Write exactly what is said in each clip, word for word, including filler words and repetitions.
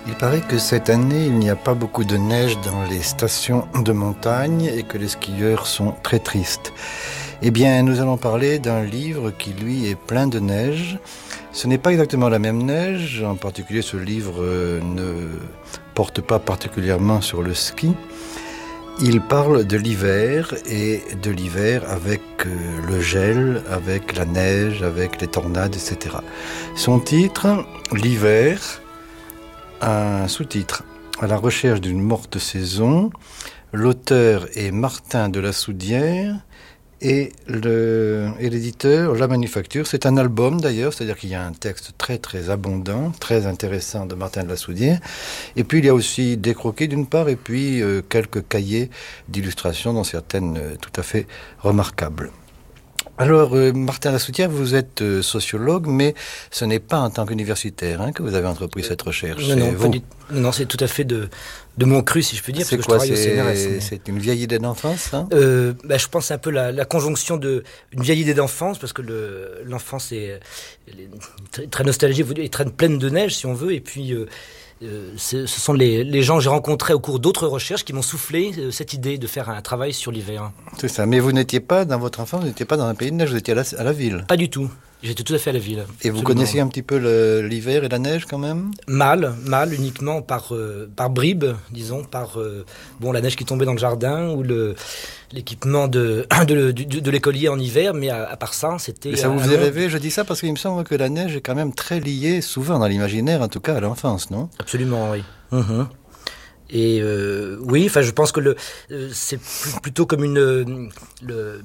Il paraît que cette année, il n'y a pas beaucoup de neige dans les stations de montagne et que les skieurs sont très tristes. Eh bien, nous allons parler d'un livre qui, lui, est plein de neige. Ce n'est pas exactement la même neige. En particulier, ce livre ne porte pas particulièrement sur le ski. Il parle de l'hiver et de l'hiver avec le gel, avec la neige, avec les tornades, et cetera. Son titre, L'hiver, un sous-titre, À la recherche d'une morte saison. L'auteur est Martin de la Soudière et, le, et l'éditeur La Manufacture. C'est un album d'ailleurs, c'est-à-dire qu'il y a un texte très très abondant, très intéressant de Martin de la Soudière. Et puis il y a aussi des croquis d'une part et puis euh, quelques cahiers d'illustrations dont certaines euh, tout à fait remarquables. Alors, euh, Martin de la Soudière, vous êtes euh, sociologue, mais ce n'est pas en tant qu'universitaire hein, que vous avez entrepris cette recherche. Non, non, pas du... non, c'est tout à fait de, de mon cru, si je peux dire, c'est parce quoi, que je travaille c'est... au C N R S. Mais... C'est une vieille idée d'enfance, hein euh, bah, je pense que c'est un peu la, la conjonction de une vieille idée d'enfance, parce que le, l'enfance est, est très, très nostalgique, est très pleine de neige, si on veut, et puis... Euh, Euh, ce sont les, les gens que j'ai rencontrés au cours d'autres recherches qui m'ont soufflé euh, cette idée de faire un travail sur l'hiver. C'est ça, mais vous n'étiez pas, dans votre enfance, vous n'étiez pas dans un pays de neige, vous étiez à la, à la ville. Pas du tout, j'étais tout à fait à la ville. Et absolument. Vous connaissiez un petit peu le, l'hiver et la neige quand même ? Mal, mal, uniquement par, euh, par bribes, disons, par euh, bon, la neige qui tombait dans le jardin ou le, l'équipement de, de, de, de l'écolier en hiver, mais à, à part ça, c'était... Et ça vous faisait rêver ? Je dis ça parce qu'il me semble que la neige est quand même très liée, souvent dans l'imaginaire, en tout cas à l'enfance, non ? Absolument, oui. Mmh. Et euh, oui, enfin, je pense que le, euh, c'est plutôt comme une... Euh, le,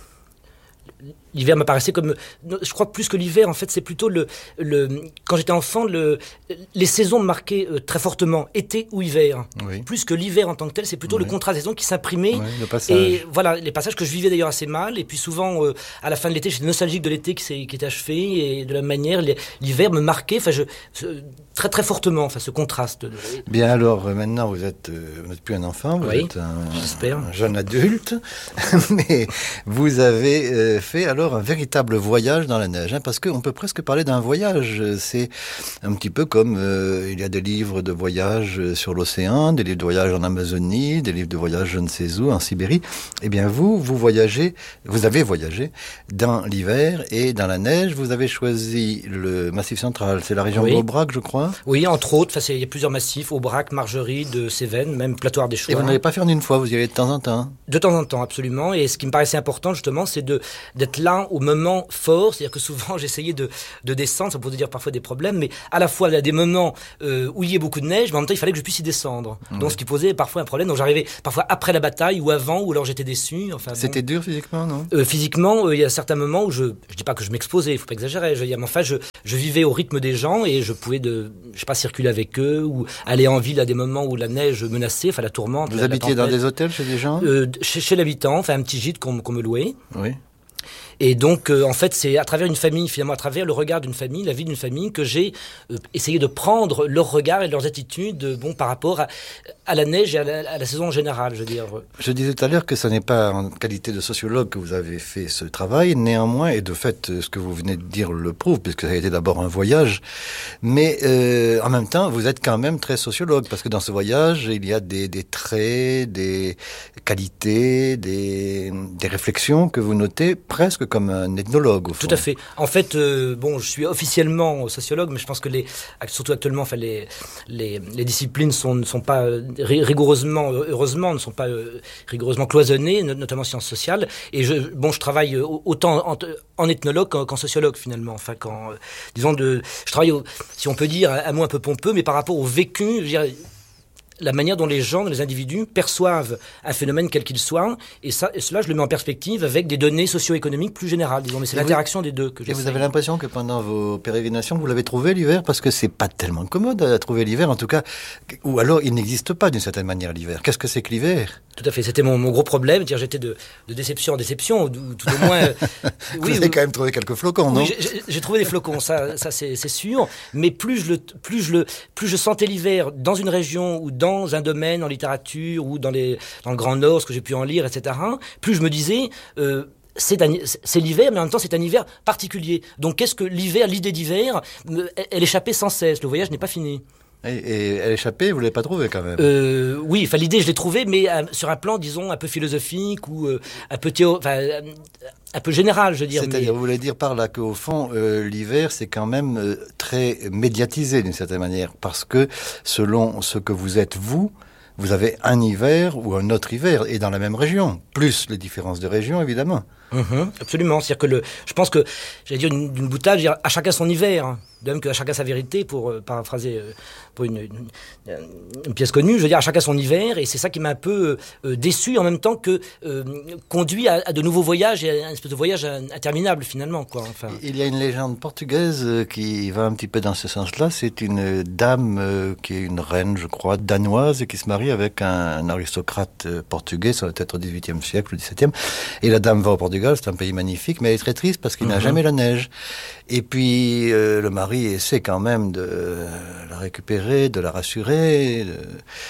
L'hiver m'apparaissait comme... Je crois que plus que l'hiver, en fait, c'est plutôt le... le quand j'étais enfant, le, les saisons me marquaient euh, très fortement, été ou hiver. Oui. Plus que l'hiver en tant que tel, c'est plutôt oui. le contrat de saison qui s'imprimait. Oui, le passage. Et voilà, les passages que je vivais d'ailleurs assez mal. Et puis souvent, euh, à la fin de l'été, j'étais nostalgique de l'été qui, s'est, qui était achevé. Et de la même manière, les, l'hiver me marquait enfin, je, très très fortement, enfin, ce contraste. Bien alors, maintenant, vous êtes, euh, vous n'êtes plus un enfant, vous oui, êtes un, j'espère. un jeune adulte. Mais vous avez euh, fait alors un véritable voyage dans la neige, hein, parce qu'on peut presque parler d'un voyage. C'est un petit peu comme euh, il y a des livres de voyage sur l'océan, des livres de voyage en Amazonie, des livres de voyage je ne sais où, en Sibérie. Eh bien vous, vous voyagez, vous avez voyagé dans l'hiver et dans la neige. Vous avez choisi le Massif central, c'est la région oui. d'Aubrac, je crois. Oui, entre autres, il y a plusieurs massifs, Aubrac, Margerie, de Cévennes, même Platoire des Choix. Et vous n'allez pas faire d'une fois, vous y allez de temps en temps. De temps en temps, absolument. Et ce qui me paraissait important, justement, c'est de, d'être là au moment fort, c'est-à-dire que souvent j'essayais de, de descendre, ça pouvait dire parfois des problèmes, mais à la fois il y a des moments euh, où il y a beaucoup de neige, mais en même temps il fallait que je puisse y descendre. Mmh. Donc ce qui posait parfois un problème. Donc j'arrivais parfois après la bataille ou avant, ou alors j'étais déçu. Enfin, C'était bon. dur physiquement, non euh, Physiquement, euh, il y a certains moments où je, je dis pas que je m'exposais, il faut pas exagérer. Je, mais enfin, je, je vivais au rythme des gens et je pouvais de, je sais pas, circuler avec eux ou aller en ville à des moments où la neige menaçait, enfin la tourmente. Vous la, habitiez la dans des hôtels chez des gens euh, chez, chez l'habitant, enfin un petit gîte qu'on, qu'on me louait. Oui. Et donc, euh, en fait, c'est à travers une famille, finalement, à travers le regard d'une famille, la vie d'une famille, que j'ai euh, essayé de prendre leur regard et leurs attitudes, euh, bon, par rapport à, à la neige et à la, à la saison en général, je veux dire. Je disais tout à l'heure que ce n'est pas en qualité de sociologue que vous avez fait ce travail, néanmoins, et de fait, ce que vous venez de dire le prouve, puisque ça a été d'abord un voyage, mais euh, en même temps, vous êtes quand même très sociologue, parce que dans ce voyage, il y a des, des traits, des qualités, des, des réflexions que vous notez presque comme un ethnologue, au fond. Tout à fait. En fait, euh, bon, je suis officiellement sociologue, mais je pense que les, surtout actuellement, enfin, les, les, les disciplines sont, ne sont pas rigoureusement, heureusement, ne sont pas rigoureusement cloisonnées, notamment sciences sociales. Et je, bon, je travaille autant en, en ethnologue qu'en, qu'en sociologue, finalement. Enfin, quand, disons, de, je travaille, au, si on peut dire, un mot un peu pompeux, mais par rapport au vécu, je veux dire, la manière dont les gens, les individus perçoivent un phénomène quel qu'il soit, et, ça, et cela, je le mets en perspective avec des données socio-économiques plus générales, disons. Mais c'est et l'interaction vous, des deux que j'essaie. Et vous avez l'impression que pendant vos pérégrinations, vous l'avez trouvé l'hiver, parce que c'est pas tellement commode à trouver l'hiver, en tout cas, ou alors il n'existe pas d'une certaine manière l'hiver. Qu'est-ce que c'est que l'hiver ? Tout à fait, c'était mon, mon gros problème, dire j'étais de, de déception en déception, ou, ou tout au moins... vous oui, avez ou, quand même trouvé quelques flocons, non ? Oui, j'ai, j'ai trouvé des flocons, ça, ça c'est, c'est sûr, mais plus je, le, plus, je le, plus je sentais l'hiver dans une région ou dans un domaine, en littérature ou dans, les, dans le Grand Nord, ce que j'ai pu en lire, et cetera, plus je me disais... Euh, C'est, un, c'est l'hiver, mais en même temps c'est un hiver particulier. Donc qu'est-ce que l'hiver, l'idée d'hiver, elle échappait sans cesse. Le voyage n'est pas fini. Et, et elle échappait, vous ne l'avez pas trouvée quand même? euh, Oui, enfin l'idée je l'ai trouvée, mais euh, sur un plan, disons, un peu philosophique ou euh, un peu théo, enfin euh, un peu général, je veux dire. C'est-à-dire, mais... vous voulez dire par là qu'au fond, euh, l'hiver, c'est quand même euh, très médiatisé d'une certaine manière, parce que selon ce que vous êtes, vous, vous avez un hiver ou un autre hiver, et dans la même région, plus les différences de région, évidemment. Mmh, absolument, c'est-à-dire que le, je pense que, j'allais dire une, d'une boutade, je veux dire, à chacun son hiver, hein. De même qu'à chacun sa vérité, pour euh, paraphraser euh, pour une, une, une pièce connue, je veux dire, à chacun son hiver, et c'est ça qui m'a un peu euh, déçu, en même temps que euh, conduit à, à de nouveaux voyages, et à un espèce de voyage interminable finalement, quoi. Enfin. Il y a une légende portugaise qui va un petit peu dans ce sens-là, c'est une dame euh, qui est une reine, je crois, danoise, et qui se marie avec un, un aristocrate portugais, ça doit être au dix-huitième siècle, au dix-septième, et la dame va au Portugal, c'est un pays magnifique, mais elle est très triste parce qu'il mm-hmm. n'a jamais la neige. Et puis euh, le mari essaie quand même de la récupérer, de la rassurer. De...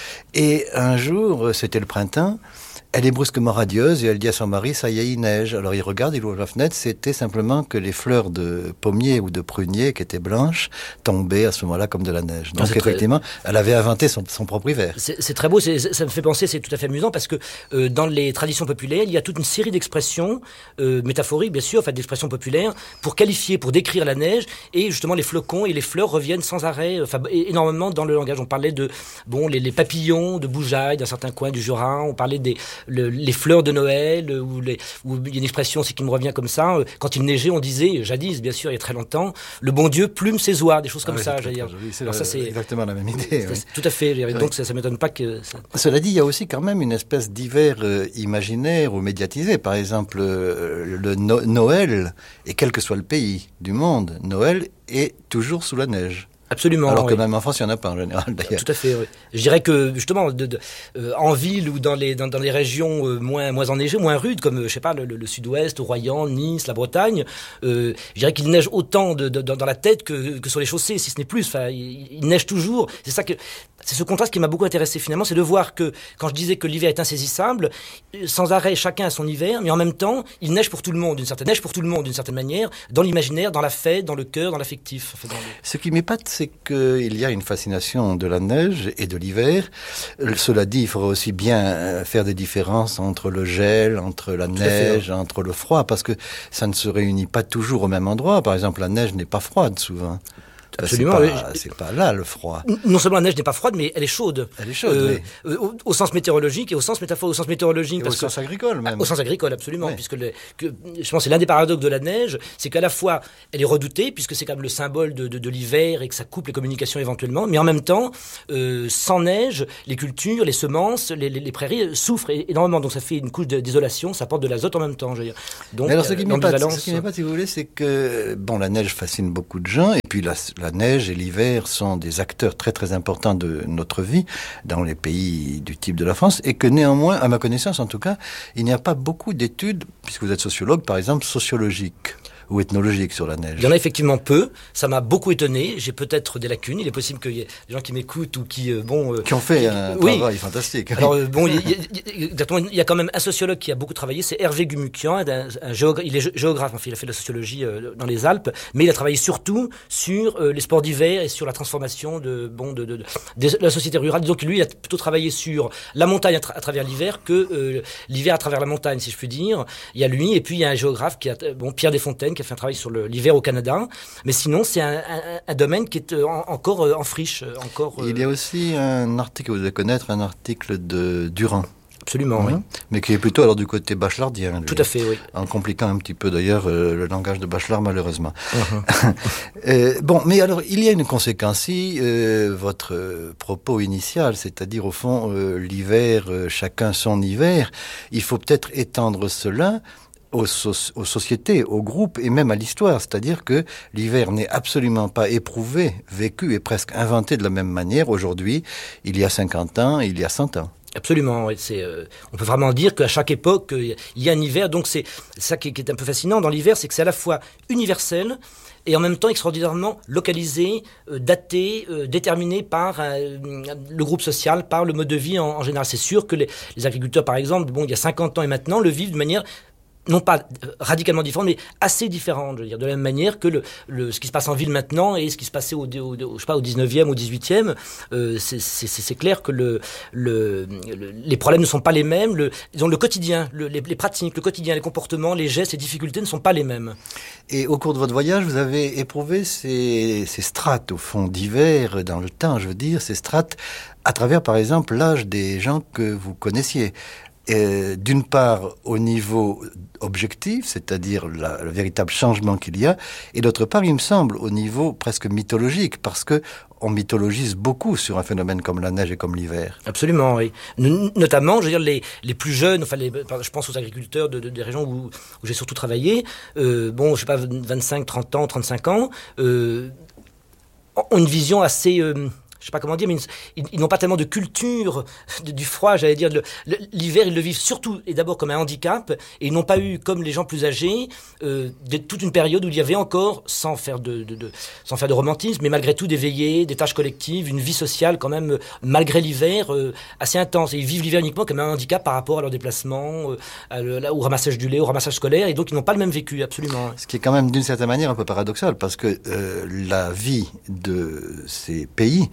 Et un jour, c'était le printemps, elle est brusquement radieuse et elle dit à son mari, ça y est, il neige. Alors il regarde, il ouvre la fenêtre, c'était simplement que les fleurs de pommier ou de prunier qui étaient blanches tombaient à ce moment-là comme de la neige. Donc ah, effectivement, très... elle avait inventé son, son propre hiver. C'est, c'est très beau, c'est, ça me fait penser, c'est tout à fait amusant parce que euh, dans les traditions populaires, il y a toute une série d'expressions euh, métaphoriques, bien sûr, enfin d'expressions populaires, pour qualifier, pour décrire la neige, et justement les flocons et les fleurs reviennent sans arrêt, enfin énormément dans le langage. On parlait de bon les, les papillons de Boujaï, dans certains coins du Jura, on parlait des Le, les fleurs de Noël, ou, les, ou il y a une expression aussi qui me revient comme ça, quand il neigeait, on disait, jadis, bien sûr, il y a très longtemps, le bon Dieu plume ses oies, des choses comme ah, ça, j'allais dire. C'est, Alors, la, ça, c'est exactement la même idée. Oui. Tout à fait, donc oui. ça ne m'étonne pas que... Ça... Cela dit, il y a aussi quand même une espèce d'hiver euh, imaginaire ou médiatisé. Par exemple, euh, le no- Noël, et quel que soit le pays du monde, Noël est toujours sous la neige. Absolument. Alors que oui. même en France, il n'y en a pas en général, d'ailleurs. Tout à fait, oui. Je dirais que, justement, de, de, euh, en ville ou dans les, dans, dans les régions euh, moins, moins enneigées, moins rudes, comme, je sais pas, le, le, le sud-ouest, Royan, Nice, la Bretagne, euh, je dirais qu'il neige autant de, de, de, dans la tête que, que sur les chaussées, si ce n'est plus. Enfin, il, il neige toujours. C'est ça que... C'est ce contraste qui m'a beaucoup intéressé finalement, c'est de voir que, quand je disais que l'hiver est insaisissable, sans arrêt, chacun a son hiver, mais en même temps, il neige pour tout le monde, d'une certaine neige pour tout le monde, d'une certaine manière, dans l'imaginaire, dans la fête, dans le cœur, dans l'affectif. Enfin, dans le... Ce qui m'épate, c'est qu'il y a une fascination de la neige et de l'hiver. Cela dit, il faudrait aussi bien faire des différences entre le gel, entre la tout neige, fait, entre le froid, parce que ça ne se réunit pas toujours au même endroit. Par exemple, la neige n'est pas froide souvent. Absolument. C'est pas, c'est pas là le froid. Non seulement la neige n'est pas froide, mais elle est chaude. Elle est chaude, euh, oui. Au, au sens météorologique et au sens métaphore, au sens météorologique. Et parce au sens que, agricole même. Au sens agricole, absolument. Oui. Puisque le, que, je pense que c'est l'un des paradoxes de la neige, c'est qu'à la fois elle est redoutée, puisque c'est comme le symbole de, de, de l'hiver et que ça coupe les communications éventuellement, mais en même temps, euh, sans neige, les cultures, les semences, les, les, les prairies souffrent énormément. Donc ça fait une couche de, d'isolation, ça apporte de l'azote en même temps, je veux dire. Donc, mais alors ce qui euh, m'épate, ce qui m'épate, si vous voulez, c'est que bon, la neige fascine beaucoup de gens, et puis la, la neige et l'hiver sont des acteurs très très importants de notre vie dans les pays du type de la France, et que néanmoins, à ma connaissance en tout cas, il n'y a pas beaucoup d'études, puisque vous êtes sociologue par exemple, sociologiques ou ethnologique sur la neige. Il y en a effectivement peu. Ça m'a beaucoup étonné. J'ai peut-être des lacunes. Il est possible qu'il y ait des gens qui m'écoutent ou qui, euh, bon... Euh, qui ont fait un oui. travail fantastique. Alors, euh, bon, il y, a, exactement, il y a quand même un sociologue qui a beaucoup travaillé, c'est Hervé Gumukian, un, un géogra- il est géographe, en fait, il a fait de la sociologie euh, dans les Alpes, mais il a travaillé surtout sur euh, les sports d'hiver et sur la transformation de, bon, de, de, de, de la société rurale. Disons que lui, il a plutôt travaillé sur la montagne à, tra- à travers l'hiver que euh, l'hiver à travers la montagne, si je puis dire. Il y a lui, et puis il y a un géographe, qui a, bon, Pierre Desfontaines, qui a fait un travail sur le, l'hiver au Canada, mais sinon c'est un, un, un domaine qui est en, encore euh, en friche. Encore, euh... Il y a aussi un article que vous devez connaître, un article de Durand. Absolument, mmh. oui. Mais qui est plutôt alors du côté bachelardien. Lui, tout à fait, oui. En compliquant un petit peu d'ailleurs euh, le langage de Bachelard, malheureusement. Mmh. euh, bon, mais alors il y a une conséquence. Si euh, votre euh, propos initial, c'est-à-dire au fond euh, l'hiver, euh, chacun son hiver, il faut peut-être étendre cela Aux, so- aux sociétés, aux groupes et même à l'histoire. C'est-à-dire que l'hiver n'est absolument pas éprouvé, vécu et presque inventé de la même manière aujourd'hui, il y a cinquante ans, il y a cent ans. Absolument, oui. C'est, euh, on peut vraiment dire qu'à chaque époque, il euh, y a un hiver. Donc c'est ça qui est, qui est un peu fascinant dans l'hiver, c'est que c'est à la fois universel et en même temps extraordinairement localisé, euh, daté, euh, déterminé par euh, le groupe social, par le mode de vie en, en général. C'est sûr que les, les agriculteurs, par exemple, bon, il y a cinquante ans et maintenant, le vivent de manière non pas radicalement différentes, mais assez différentes, je veux dire, de la même manière que le, le, ce qui se passe en ville maintenant et ce qui se passait au, au, au, je sais pas, au dix-neuvième, au dix-huitième, euh, c'est, c'est, c'est clair que le, le, le, les problèmes ne sont pas les mêmes, le, disons, le quotidien, le, les, les pratiques, le quotidien, les comportements, les gestes, les difficultés ne sont pas les mêmes. Et au cours de votre voyage, vous avez éprouvé ces, ces strates, au fond, divers dans le temps, je veux dire, ces strates à travers, par exemple, l'âge des gens que vous connaissiez. Et d'une part au niveau objectif, c'est-à-dire la, le véritable changement qu'il y a, et d'autre part, il me semble, au niveau presque mythologique, parce que on mythologise beaucoup sur un phénomène comme la neige et comme l'hiver. Absolument, oui. N- notamment, je veux dire, les, les plus jeunes, enfin, les, je pense aux agriculteurs de, de, des régions où, où j'ai surtout travaillé, euh, bon, je sais pas, vingt-cinq, trente ans, trente-cinq ans, euh, ont une vision assez... Euh, je sais pas comment dire, mais ils, ils n'ont pas tellement de culture de, du froid, j'allais dire. Le, le, l'hiver, ils le vivent surtout et d'abord comme un handicap, et ils n'ont pas eu, comme les gens plus âgés, euh, de, toute une période où il y avait encore, sans faire de, de, de, sans faire de romantisme, mais malgré tout des veillées, des tâches collectives, une vie sociale quand même, malgré l'hiver, euh, assez intense. Et ils vivent l'hiver uniquement comme un handicap par rapport à leur déplacement, euh, à le, là, au ramassage du lait, au ramassage scolaire, et donc ils n'ont pas le même vécu, absolument. Ce qui est quand même d'une certaine manière un peu paradoxal, parce que euh, la vie de ces pays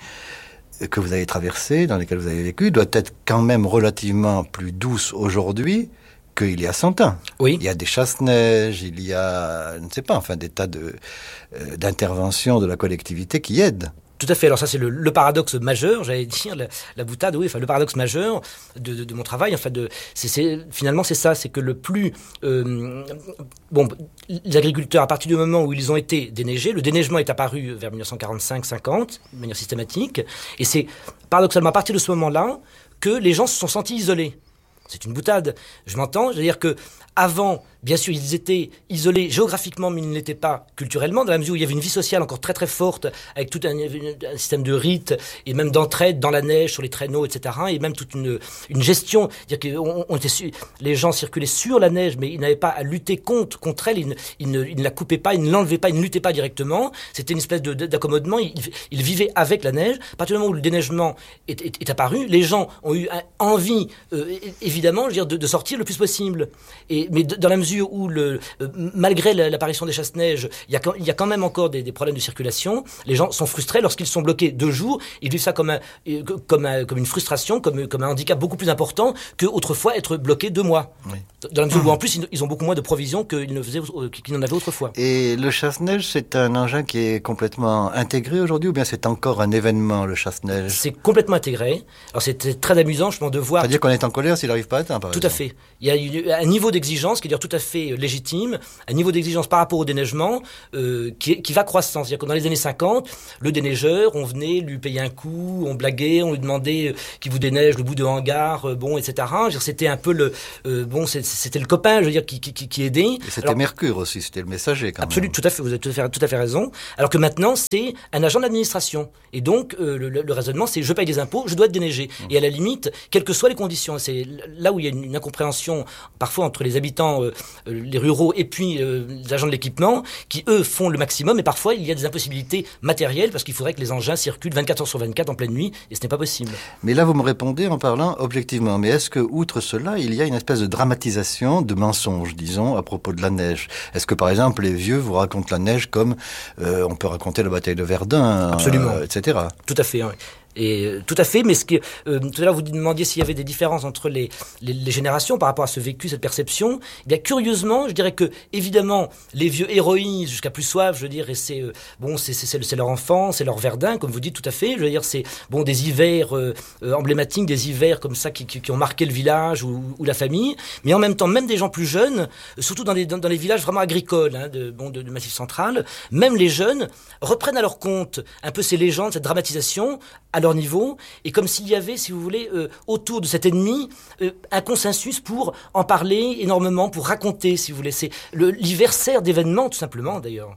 que vous avez traversé, dans lesquels vous avez vécu, doit être quand même relativement plus douce aujourd'hui qu'il y a cent ans. Oui. Il y a des chasse-neige, il y a, je ne sais pas, enfin des tas de, euh, d'interventions de la collectivité qui aident. Tout à fait. Alors ça, c'est le, le paradoxe majeur, j'allais dire, la, la boutade, oui, enfin le paradoxe majeur de, de, de mon travail. Enfin, de, c'est, c'est, finalement, c'est ça, c'est que le plus, euh, bon, les agriculteurs, à partir du moment où ils ont été déneigés, le déneigement est apparu vers dix-neuf cent quarante-cinq cinquante, de manière systématique, et c'est paradoxalement à partir de ce moment-là que les gens se sont sentis isolés. C'est une boutade, je m'entends, c'est-à-dire que avant, bien sûr, ils étaient isolés géographiquement, mais ils ne l'étaient pas culturellement, dans la mesure où il y avait une vie sociale encore très très forte, avec tout un, un système de rites, et même d'entraide dans la neige, sur les traîneaux, et cetera, et même toute une, une gestion, c'est-à-dire que on, on était su, les gens circulaient sur la neige, mais ils n'avaient pas à lutter contre, contre elle, ils ne, ils, ne, ils ne la coupaient pas, ils ne l'enlevaient pas, ils ne luttaient pas directement, c'était une espèce de, d'accommodement, ils, ils vivaient avec la neige. À partir du moment où le déneigement est, est, est apparu, les gens ont eu un, envie, euh, évidemment, je veux dire, de, de sortir le plus possible. Et, mais dans la mesure où, le, euh, malgré l'apparition des chasse-neige, il y a, il y a quand même encore des, des problèmes de circulation. Les gens sont frustrés lorsqu'ils sont bloqués deux jours. Ils vivent ça comme, un, comme, un, comme une frustration, comme, comme un handicap beaucoup plus important qu'autrefois être bloqué deux mois. Oui. Dans la mesure où, en plus, ils ont beaucoup moins de provisions qu'ils, ne faisaient, qu'ils n'en avaient autrefois. Et le chasse-neige, c'est un engin qui est complètement intégré aujourd'hui, ou bien c'est encore un événement, le chasse-neige? C'est complètement intégré. Alors, c'est très amusant, je pense, de voir... C'est-à-dire qu'on est en colère s'il n'arrive pas à atteindre, par Tout exemple. à fait. Il y a un niveau d'exigence qui est tout à fait légitime, un niveau d'exigence par rapport au déneigement euh, qui, est, qui va croissant. C'est-à-dire que dans les années cinquante, le déneigeur, on venait lui payer un coup, on blaguait, on lui demandait euh, qu'il vous déneige le bout de hangar, euh, bon, et cetera. C'était un peu le, euh, bon, c'était le copain, je veux dire, qui, qui, qui aidait. Et c'était Alors, Mercure aussi, c'était le messager quand absolument, même. Tout à fait, vous avez tout à fait, tout à fait raison. Alors que maintenant, c'est un agent d'administration. Et donc, euh, le, le raisonnement, c'est je paye des impôts, je dois être déneigé. Mmh. Et à la limite, quelles que soient les conditions, c'est là où il y a une, une incompréhension parfois entre les habitants, euh, les ruraux et puis euh, les agents de l'équipement qui, eux, font le maximum. Et parfois, il y a des impossibilités matérielles parce qu'il faudrait que les engins circulent vingt-quatre heures sur vingt-quatre en pleine nuit et ce n'est pas possible. Mais là, vous me répondez en parlant objectivement. Mais est-ce que, outre cela, il y a une espèce de dramatisation de mensonges, disons, à propos de la neige? Est-ce que, par exemple, les vieux vous racontent la neige comme euh, on peut raconter la bataille de Verdun, Absolument. Euh, et cetera. Tout à fait, oui. Et euh, tout à fait, mais ce qui, euh, tout à l'heure vous demandiez s'il y avait des différences entre les, les, les générations par rapport à ce vécu, cette perception. Eh bien, curieusement, je dirais que évidemment les vieux héroïsent jusqu'à plus soif, je veux dire, et c'est euh, bon, c'est, c'est, c'est leur enfance, c'est leur Verdun, comme vous dites, tout à fait. Je veux dire, c'est bon des hivers euh, euh, emblématiques, des hivers comme ça qui, qui, qui ont marqué le village ou, ou la famille. Mais en même temps, même des gens plus jeunes, surtout dans les dans, dans les villages vraiment agricoles, hein, de bon de, de Massif Central, même les jeunes reprennent à leur compte un peu ces légendes, cette dramatisation à leur niveau, et comme s'il y avait, si vous voulez, euh, autour de cet ennemi, euh, un consensus pour en parler énormément, pour raconter, si vous voulez. C'est le, l'hiver sert d'événement, tout simplement, d'ailleurs. Oui.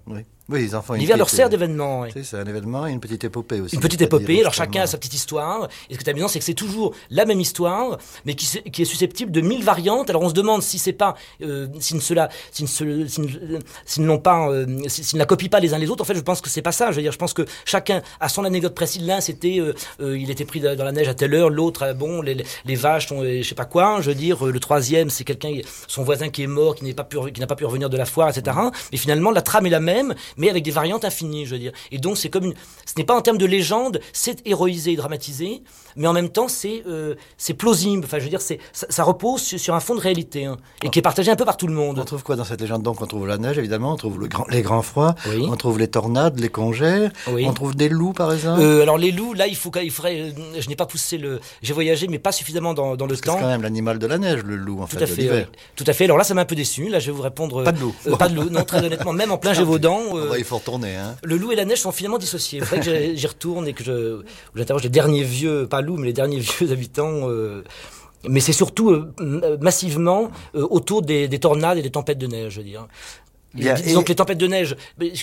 Oui, les enfants. L'hiver leur sert d'événement. Oui. C'est un événement et une petite épopée aussi. Une petite épopée, alors chacun a sa petite histoire. Et ce qui est amusant, c'est que c'est toujours la même histoire, mais qui, qui est susceptible de mille variantes. Alors on se demande si c'est pas, euh, s'ils ne se la, s'ils ne se, s'ils, s'ils n'ont pas, euh, s'ils ne la copient pas les uns les autres. En fait, je pense que c'est pas ça. Je veux dire, je pense que chacun a son anecdote précise. L'un, c'était, euh, euh, il était pris dans la neige à telle heure. L'autre, euh, bon, les, les vaches sont, euh, je sais pas quoi. Je veux dire, euh, le troisième, c'est quelqu'un, son voisin qui est mort, qui n'est pas pu, qui n'a pas pu revenir de la foire, et cetera. Mais finalement, la trame est la même, mais avec des variantes infinies, je veux dire. Et donc, c'est comme une, ce n'est pas en termes de légende, c'est héroïsé et dramatisé, mais en même temps, c'est, euh, c'est plausible. Enfin, je veux dire, c'est, ça, ça repose sur, sur un fond de réalité, hein, et qui est partagé un peu par tout le monde. On trouve quoi dans cette légende? Donc, on trouve la neige, évidemment, on trouve le grand, les grands froids, oui. On trouve les tornades, les congères, oui. On trouve des loups, par exemple. Euh, alors, les loups, là, il faut, il faudrait, je n'ai pas poussé le, j'ai voyagé, mais pas suffisamment dans, dans le Parce temps. C'est quand même l'animal de la neige, le loup, en tout fait, à fait, de l'hiver. Oui. Tout à fait. Alors là, ça m'a un peu déçu. Là, je vais vous répondre. Pas de loup. Euh, pas de loup. Non, très honnêtement, même en plein Gévaudan. Euh, bah, il faut retourner, hein. Le loup et la neige sont finalement dissociés. Il faudrait que j'y retourne et que je, j'interroge les derniers vieux, pas loups, mais les derniers vieux habitants. Euh, mais c'est surtout euh, massivement euh, autour des, des tornades et des tempêtes de neige, je veux dire. Bien, disons et... que les tempêtes de neige,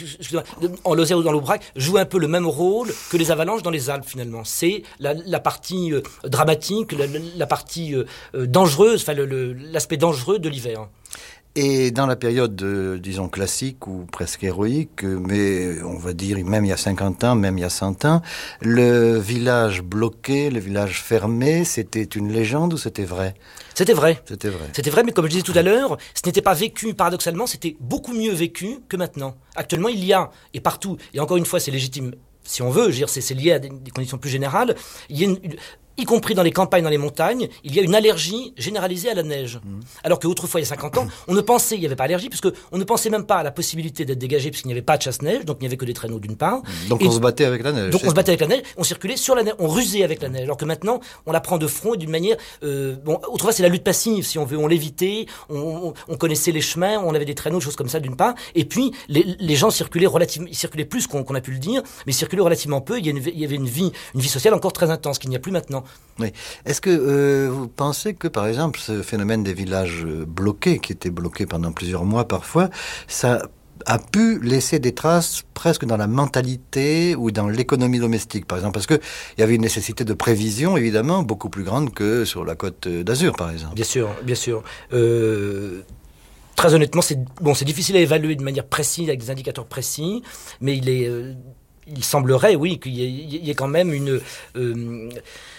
en Lozère ou dans l'Aubrac, jouent un peu le même rôle que les avalanches dans les Alpes, finalement. C'est la, la partie euh, dramatique, la, la partie euh, dangereuse, enfin le, le, l'aspect dangereux de l'hiver. Et dans la période, euh, disons, classique ou presque héroïque, mais on va dire même il y a cinquante ans, même il y a cent ans, le village bloqué, le village fermé, c'était une légende ou c'était vrai ? C'était vrai. C'était vrai. C'était vrai, mais comme je disais tout à l'heure, ce n'était pas vécu, paradoxalement, c'était beaucoup mieux vécu que maintenant. Actuellement, il y a, et partout, et encore une fois, c'est légitime, si on veut, je veux dire, c'est, c'est lié à des, des conditions plus générales, il y a une... une y compris dans les campagnes, dans les montagnes, il y a une allergie généralisée à la neige. Mmh. Alors qu'autrefois, il y a cinquante ans, on ne pensait, il n'y avait pas allergie, puisque on ne pensait même pas à la possibilité d'être dégagé, puisqu'il n'y avait pas de chasse-neige, donc il n'y avait que des traîneaux d'une part. Donc et on se battait avec la neige. Donc on se battait avec la neige, on circulait sur la neige, on rusait avec la neige, alors que maintenant, on la prend de front et d'une manière... Euh, bon, autrefois, c'est la lutte passive, si on veut, on l'évitait, on, on, on connaissait les chemins, on avait des traîneaux, des choses comme ça d'une part, et puis les, les gens circulaient relativement, ils circulaient plus qu'on, qu'on a pu le dire, mais ils circulaient relativement peu, il y, a une, il y avait une vie, une vie sociale encore très intense, qu'il n'y a plus maintenant. Oui. Est-ce que euh, vous pensez que, par exemple, ce phénomène des villages bloqués, qui étaient bloqués pendant plusieurs mois parfois, ça a pu laisser des traces presque dans la mentalité ou dans l'économie domestique, par exemple, parce qu'il y avait une nécessité de prévision, évidemment, beaucoup plus grande que sur la côte d'Azur, par exemple. Bien sûr, bien sûr. Euh... Très honnêtement, c'est, bon, c'est difficile à évaluer de manière précise, avec des indicateurs précis, mais il est... Euh, il semblerait, oui, qu'il y ait, il y ait quand même une... Euh,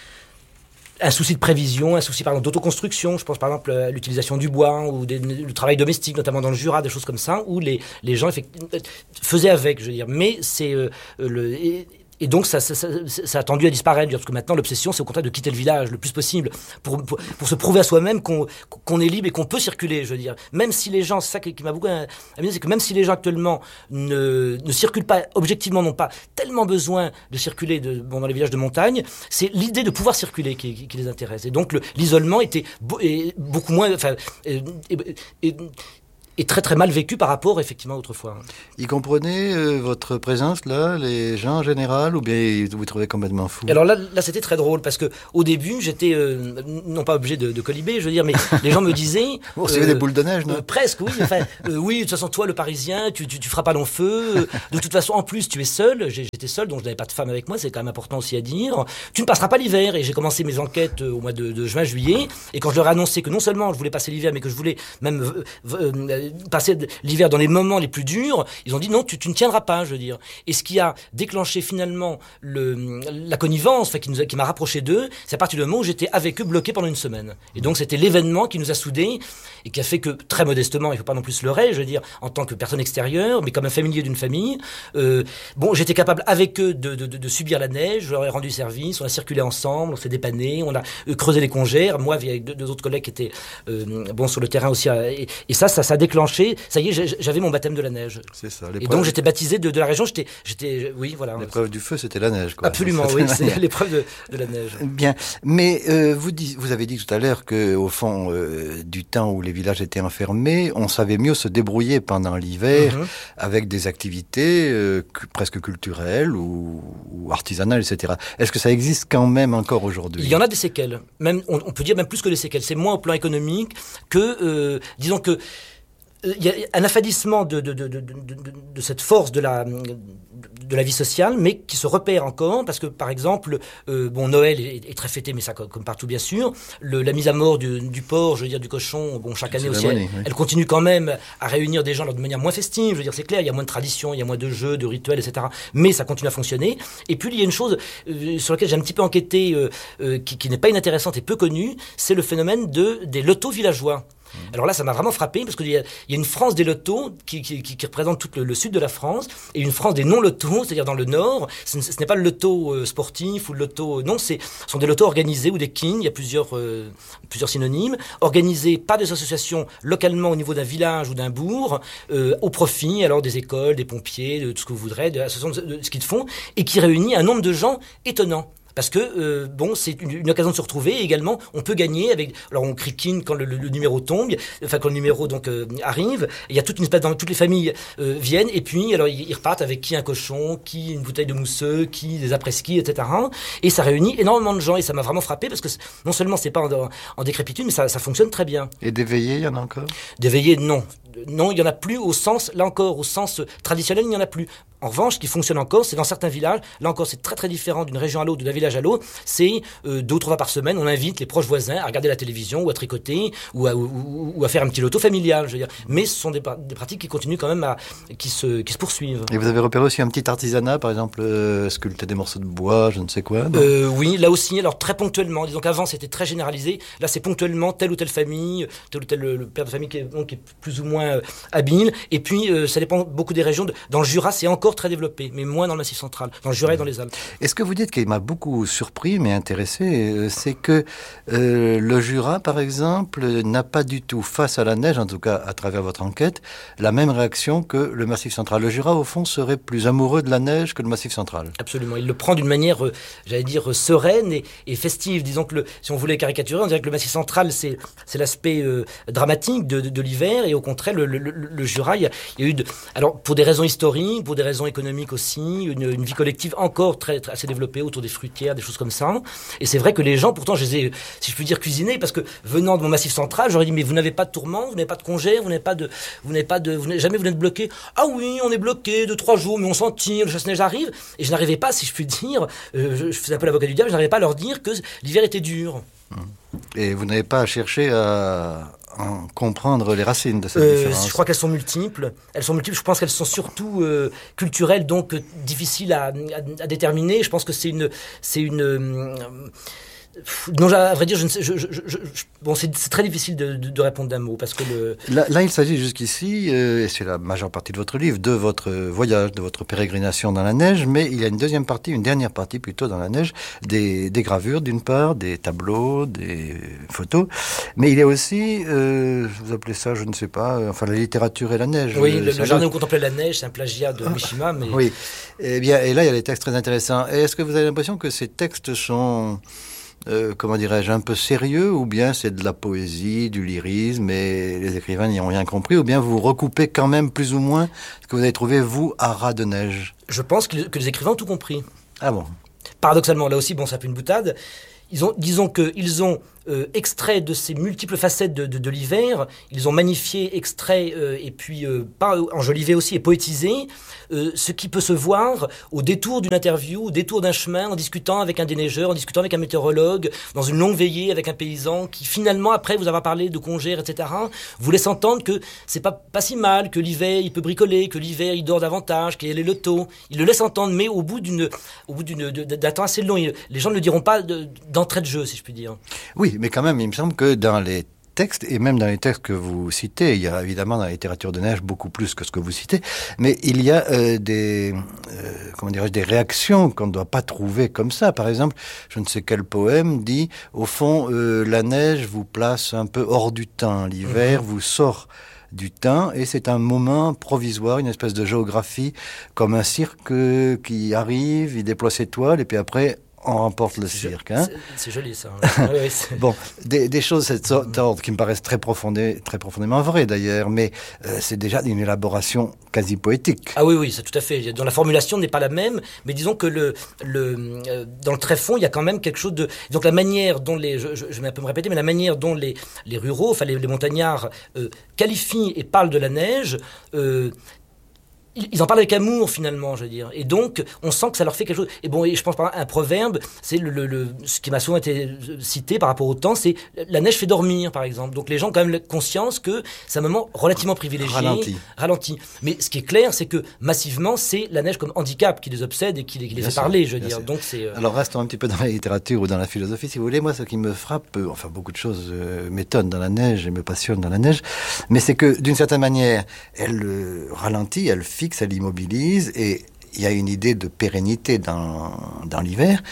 un souci de prévision, un souci par exemple d'autoconstruction, je pense par exemple à l'utilisation du bois ou des, le travail domestique, notamment dans le Jura, des choses comme ça, où les, les gens faisaient avec, je veux dire. Mais c'est euh, le... Et, Et donc, ça, ça, ça, ça a tendu à disparaître, parce que maintenant, l'obsession, c'est au contraire de quitter le village le plus possible, pour, pour, pour se prouver à soi-même qu'on, qu'on est libre et qu'on peut circuler, je veux dire. Même si les gens, c'est ça qui, qui m'a beaucoup amusé, c'est que même si les gens actuellement ne, ne circulent pas, objectivement, n'ont pas tellement besoin de circuler de, bon, dans les villages de montagne, c'est l'idée de pouvoir circuler qui, qui, qui les intéresse. Et donc, le, l'isolement était beau, et beaucoup moins... Enfin, et, et, et, est très très mal vécu par rapport effectivement autrefois. Ils comprenaient euh, votre présence là, les gens en général, ou bien vous vous trouvez complètement fou? Alors là, là c'était très drôle parce que au début j'étais euh, non pas obligé de, de colliber, je veux dire, mais les gens me disaient. Vous recevez euh, des boules de neige, non? euh, Presque, oui. Enfin, euh, oui, de toute façon toi le Parisien, tu, tu, tu feras pas long feu. De toute façon, en plus tu es seul. J'étais seul, donc je n'avais pas de femme avec moi. C'est quand même important aussi à dire. Tu ne passeras pas l'hiver. Et j'ai commencé mes enquêtes au mois de, de juin, juillet. Et quand je leur ai annoncé que non seulement je voulais passer l'hiver, mais que je voulais même euh, euh, passer l'hiver dans les moments les plus durs, ils ont dit non, tu, tu ne tiendras pas, je veux dire. Et ce qui a déclenché finalement le, la connivence, enfin, qui, nous a, qui m'a rapproché d'eux, c'est à partir du moment où j'étais avec eux bloqué pendant une semaine. Et donc c'était l'événement qui nous a soudés et qui a fait que, très modestement, il ne faut pas non plus se leurrer, je veux dire, en tant que personne extérieure, mais comme un familier d'une famille, euh, bon, j'étais capable avec eux de, de, de, de subir la neige, je leur ai rendu service, on a circulé ensemble, on s'est dépanné, on a euh, creusé les congères, moi avec deux, deux autres collègues qui étaient euh, bon, sur le terrain aussi, et, et ça, ça, ça a déclenché, ça y est, j'avais mon baptême de la neige. C'est ça. Et donc j'étais baptisé de, de la région. J'étais, j'étais, oui, voilà. L'épreuve du feu, c'était la neige, quoi. Absolument, oui, c'est l'épreuve de, de la neige. Bien, mais euh, vous, dis, vous avez dit tout à l'heure que, au fond, euh, du temps où les villages étaient enfermés, on savait mieux se débrouiller pendant l'hiver mm-hmm. avec des activités euh, presque culturelles ou, ou artisanales, et cetera. Est-ce que ça existe quand même encore aujourd'hui? Il y en a des séquelles. Même, on, on peut dire même plus que des séquelles. C'est moins au plan économique que, euh, disons que. il y a un affadissement de, de, de, de, de, de, de cette force de la, de la vie sociale, mais qui se repère encore, parce que, par exemple, euh, bon, Noël est, est très fêté, mais ça, comme partout, bien sûr. Le, la mise à mort du, du porc, je veux dire, du cochon, bon, chaque année aussi, elle, oui. elle continue quand même à réunir des gens de manière moins festive. Je veux dire, c'est clair, il y a moins de traditions, il y a moins de jeux, de rituels, et cetera. Mais ça continue à fonctionner. Et puis, il y a une chose euh, sur laquelle j'ai un petit peu enquêté, euh, euh, qui, qui n'est pas inintéressante et peu connue, c'est le phénomène de, des lotos villageois. Alors là, ça m'a vraiment frappé, parce qu'il y a, il y a une France des lotos qui, qui, qui, qui représente tout le, le sud de la France, et une France des non-lotos, c'est-à-dire dans le nord. Ce, ce n'est pas le loto euh, sportif ou le loto... Non, c'est, ce sont des lotos organisés ou des kings, il y a plusieurs, euh, plusieurs synonymes, organisés par des associations localement au niveau d'un village ou d'un bourg, euh, au profit alors des écoles, des pompiers, de tout ce que vous voudrez, de l'association de, de ce qu'ils font, et qui réunit un nombre de gens étonnant. Parce que, euh, bon, c'est une, une occasion de se retrouver, et également, on peut gagner avec... Alors, on crie kin quand le, le, le numéro tombe, enfin, quand le numéro, donc, euh, arrive. Il y a toute une espèce... Dans, toutes les familles euh, viennent, et puis, alors, ils, ils repartent avec qui un cochon, qui une bouteille de mousseux, qui des après-ski, et cetera. Et ça réunit énormément de gens, et ça m'a vraiment frappé, parce que non seulement c'est pas en, en décrépitude, mais ça, ça fonctionne très bien. Et des veillées, il y en a encore ? Des veillées, non. Non, il n'y en a plus au sens, là encore, au sens traditionnel, il n'y en a plus. En revanche, ce qui fonctionne encore, c'est dans certains villages, là encore, c'est très très différent d'une région à l'autre, d'un village à l'autre, c'est euh, deux ou trois fois par semaine, on invite les proches voisins à regarder la télévision, ou à tricoter, ou à, ou, ou à faire un petit loto familial, je veux dire. Mais ce sont des, des pratiques qui continuent quand même à, qui se, qui se poursuivent. Et vous avez repéré aussi un petit artisanat, par exemple, euh, sculpter des morceaux de bois, je ne sais quoi euh, Oui, là aussi, alors très ponctuellement, disons qu'avant c'était très généralisé, là c'est ponctuellement telle ou telle famille, tel ou tel le, le père de famille qui est, donc, qui est plus ou moins euh, habile, et puis euh, ça dépend beaucoup des régions. De, dans le Jura, c'est encore très développé, mais moins dans le Massif central, dans le Jura et dans les Alpes. Et ce que vous dites qui m'a beaucoup surpris, mais intéressé, c'est que euh, le Jura, par exemple, n'a pas du tout, face à la neige, en tout cas à travers votre enquête, la même réaction que le Massif central. Le Jura, au fond, serait plus amoureux de la neige que le Massif central. Absolument. Il le prend d'une manière, euh, j'allais dire, sereine et, et festive. Disons que, le, si on voulait caricaturer, on dirait que le Massif central, c'est, c'est l'aspect euh, dramatique de, de, de l'hiver, et au contraire, le, le, le, le Jura, il y, a, il y a eu, de, alors pour des raisons historiques, pour des raisons économiques aussi, une, une vie collective encore très, très assez développée autour des fruitières, des choses comme ça. Et c'est vrai que les gens, pourtant, je les ai, si je puis dire, cuisinés, parce que venant de mon Massif central, j'aurais dit, mais vous n'avez pas de tourment, vous n'avez pas de congé, vous n'avez pas de, vous n'avez pas de, vous n'avez, jamais vous n'êtes bloqué. Ah oui, on est bloqué de trois jours, mais on s'en tire, le chasse-neige arrive. Et je n'arrivais pas, si je puis dire, euh, je, je faisais un peu l'avocat du diable, je n'arrivais pas à leur dire que l'hiver était dur. Et vous n'avez pas cherché à en comprendre les racines de cette euh, différence? Je crois qu'elles sont multiples. Elles sont multiples. Je pense qu'elles sont surtout euh, culturelles, donc euh, difficiles à, à, à déterminer. Je pense que c'est une, c'est une. Euh, Non, à vrai dire, je ne sais, je, je, je, je, bon, c'est, c'est très difficile de, de, de répondre d'un mot, parce que le... Là, là il s'agit jusqu'ici, euh, et c'est la majeure partie de votre livre, de votre voyage, de votre pérégrination dans la neige, mais il y a une deuxième partie, une dernière partie plutôt dans la neige, des, des gravures d'une part, des tableaux, des photos, mais il y a aussi, euh, vous appelez ça, je ne sais pas, euh, enfin la littérature et la neige. Oui, le, le jardin où contemplait la neige, c'est un plagiat de Mishima, mais... Oui, eh bien, et là il y a des textes très intéressants. Et est-ce que vous avez l'impression que ces textes sont... Euh, comment dirais-je, un peu sérieux, ou bien c'est de la poésie, du lyrisme, et les écrivains n'y ont rien compris, ou bien vous recoupez quand même plus ou moins ce que vous avez trouvé, vous, à ras de neige? Je pense que, que les écrivains ont tout compris. Ah bon? Paradoxalement, là aussi, bon, ça fait une boutade. Ils ont, disons qu'ils ont euh, extrait de ces multiples facettes de, de, de l'hiver, ils ont magnifié, extrait, euh, et puis euh, pas enjolivé aussi, et poétisé, euh, ce qui peut se voir au détour d'une interview, au détour d'un chemin, en discutant avec un déneigeur, en discutant avec un météorologue, dans une longue veillée avec un paysan, qui finalement, après vous avoir parlé de congères, et cetera, vous laisse entendre que c'est pas, pas si mal, que l'hiver il peut bricoler, que l'hiver il dort davantage, qu'il est le taux. Il le laisse entendre, mais au bout d'une, au bout d'une, d'un temps assez long. Les gens ne le diront pas de, d'entrée de jeu, si je puis dire. Oui, mais quand même, il me semble que dans les textes, et même dans les textes que vous citez, il y a évidemment dans la littérature de neige beaucoup plus que ce que vous citez, mais il y a euh, des, euh, comment dirais-je, des réactions qu'on ne doit pas trouver comme ça. Par exemple, je ne sais quel poème dit, au fond, euh, la neige vous place un peu hors du temps, l'hiver mmh. vous sort du temps, et c'est un moment provisoire, une espèce de géographie, comme un cirque qui arrive, il déploie ses toiles, et puis après, on remporte le cirque. Hein. C'est, c'est joli ça. Ouais. ouais, ouais, c'est... Bon, des, des choses de cet ordre qui me paraissent très, profondé, très profondément vraies d'ailleurs, mais euh, c'est déjà une élaboration quasi poétique. Ah oui, oui, c'est tout à fait. Dans la formulation n'est pas la même, mais disons que le, le, euh, dans le tréfonds, il y a quand même quelque chose de... Donc la manière dont les... Je, je, je vais un peu me répéter, mais la manière dont les, les ruraux, enfin les, les montagnards, euh, qualifient et parlent de la neige... Euh, Ils en parlent avec amour finalement, je veux dire, et donc on sent que ça leur fait quelque chose. Et bon, et je pense par un proverbe, c'est le, le, le ce qui m'a souvent été cité par rapport au temps, c'est la neige fait dormir, par exemple. Donc les gens ont quand même conscience que c'est un moment relativement privilégié, ralenti. ralenti. Mais ce qui est clair, c'est que massivement, c'est la neige comme handicap qui les obsède et qui les, qui les fait sûr, parler, je veux dire. Sûr. Donc c'est. Euh... Alors restons un petit peu dans la littérature ou dans la philosophie, si vous voulez. Moi, ce qui me frappe, euh, enfin beaucoup de choses euh, m'étonnent dans la neige et me passionnent dans la neige, mais c'est que d'une certaine manière, elle euh, ralentit, elle fixe, elle immobilise, et il y a une idée de pérennité dans, dans l'hiver,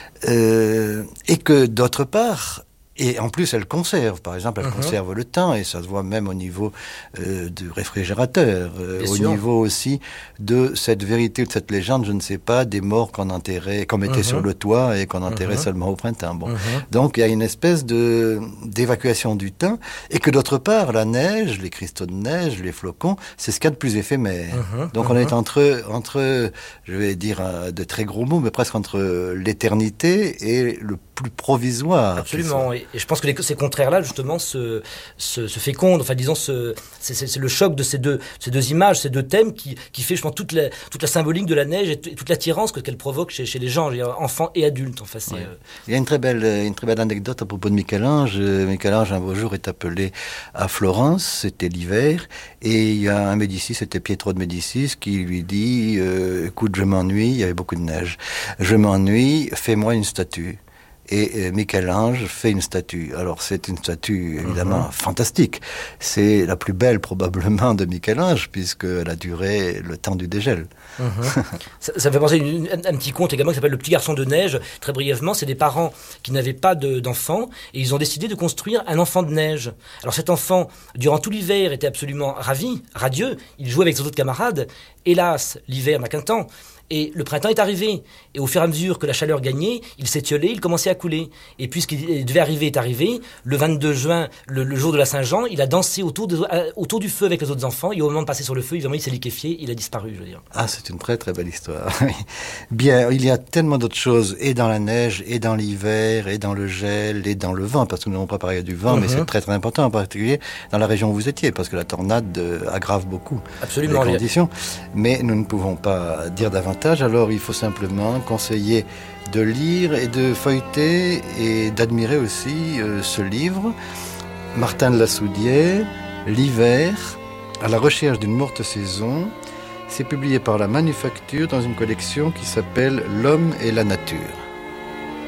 euh, et que d'autre part, et en plus elle conserve, par exemple, elle mmh. conserve le temps, et ça se voit même au niveau euh, du réfrigérateur, euh, au sûr. niveau aussi de cette vérité ou de cette légende, je ne sais pas, des morts qu'on enterrait, qu'on mettait mmh. sur le toit et qu'on enterrait mmh. seulement au printemps. Bon. Mmh. Donc il y a une espèce de, d'évacuation du temps, et que d'autre part, la neige, les cristaux de neige, les flocons, c'est ce qu'il y a de plus éphémère. Mmh. Donc mmh. on est entre, entre, je vais dire euh, de très gros mots, mais presque entre l'éternité et le plus provisoire. Absolument. Et, et je pense que les, ces contraires-là, justement, se, se, se fécondent. Enfin, disons, se, c'est, c'est, c'est le choc de ces deux, ces deux images, ces deux thèmes qui, qui fait, je pense, toute la, toute la symbolique de la neige et, t- et toute l'attirance que, qu'elle provoque chez, chez les gens, enfants et adultes. Enfin, c'est, ouais. euh... Il y a une très belle, une très belle anecdote à propos de Michel-Ange. Michel-Ange, un beau jour, est appelé à Florence. C'était l'hiver. Et il y a un Médicis, c'était Pietro de Médicis, qui lui dit euh, « Écoute, je m'ennuie. » Il y avait beaucoup de neige. « Je m'ennuie. Fais-moi une statue. » Et Michel-Ange fait une statue. Alors c'est une statue évidemment mmh. fantastique. C'est la plus belle probablement de Michel-Ange, puisqu'elle a duré le temps du dégel. Mmh. ça, ça me fait penser à une, un, un petit conte également qui s'appelle Le Petit Garçon de Neige. Très brièvement, c'est des parents qui n'avaient pas de, d'enfants et ils ont décidé de construire un enfant de neige. Alors cet enfant, durant tout l'hiver, était absolument ravi, radieux. Il jouait avec ses autres camarades. Hélas, l'hiver n'a qu'un temps. Et le printemps est arrivé. Et au fur et à mesure que la chaleur gagnait, il s'étiolait, il commençait à couler. Et puisqu'il devait arriver est arrivé, le vingt-deux juin, le, le jour de la Saint-Jean, il a dansé autour, de, euh, autour du feu avec les autres enfants. Et au moment de passer sur le feu, évidemment, il s'est liquéfié, il a disparu, je veux dire. Ah, c'est une très très belle histoire. Bien, il y a tellement d'autres choses, et dans la neige, et dans l'hiver, et dans le gel, et dans le vent, parce que nous n'avons pas parlé du vent, mm-hmm. mais c'est très très important, en particulier dans la région où vous étiez, parce que la tornade euh, aggrave beaucoup Absolument, les conditions. Mais nous ne pouvons pas dire davantage. Alors il faut simplement conseiller de lire et de feuilleter et d'admirer aussi euh, ce livre, Martin de la Soudière, L'hiver, à la recherche d'une morte saison. C'est publié par la Manufacture dans une collection qui s'appelle L'homme et la nature.